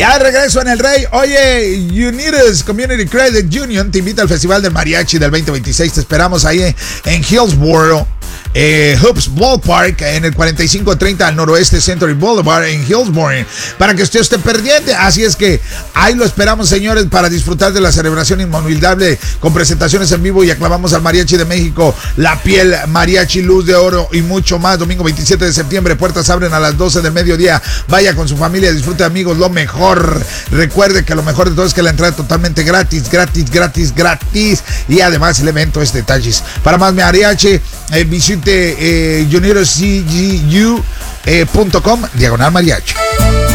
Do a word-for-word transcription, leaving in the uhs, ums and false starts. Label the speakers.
Speaker 1: Ya de regreso en el Rey. Oye, Unitas Community Credit Union te invita al Festival del Mariachi del veinte veintiséis. Te esperamos ahí en Hillsboro. Eh, Hoops Ballpark en el cuarenta y cinco treinta al noroeste Century Boulevard en Hillsboro, para que usted esté pendiente. Así es que ahí lo esperamos, señores, para disfrutar de la celebración inolvidable con presentaciones en vivo y aclamamos al Mariachi de México, La Piel Mariachi, Luz de Oro y mucho más. Domingo veintisiete de septiembre, puertas abren a las doce del mediodía. Vaya con su familia, disfrute, amigos, lo mejor. Recuerde que lo mejor de todo es que la entrada es totalmente gratis, gratis, gratis, gratis. Y además el evento es detalles. Para más mariachi, eh, visite Eh, unidos c g u punto com diagonal mariachi.